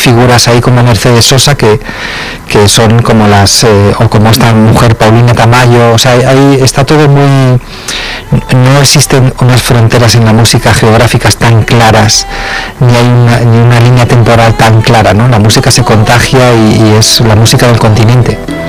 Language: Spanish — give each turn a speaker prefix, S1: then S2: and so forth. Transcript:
S1: figuras ahí como Mercedes Sosa que son como o como esta mujer Paulina Tamayo, o sea, ahí está todo muy... No existen unas fronteras en la música geográficas tan claras, ni hay ni una línea temporal tan clara, ¿no? La música se contagia y es la música del continente.